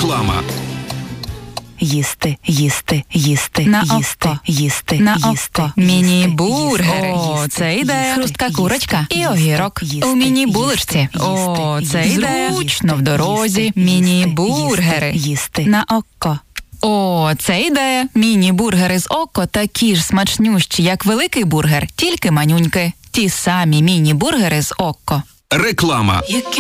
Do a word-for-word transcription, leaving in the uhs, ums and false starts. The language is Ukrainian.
Реклама. Їсти, їсти, їсти, На їсти, око. їсти, На їсти, око. їсти, Міні-бургер. їсти, О, їсти, це ідея. їсти, Хрустка їсти, курочка і їсти, огірок. їсти, У міні-булочці. їсти, О, їсти, це їсти, ідея. Зручно в їсти, дорозі. їсти, Міні-бургери. їсти, їсти. На око. О, це ідея. Міні-бургери з око такі ж смачнющі, як великий бургер, тільки манюньки. Ті самі міні-бургери з око. Реклама.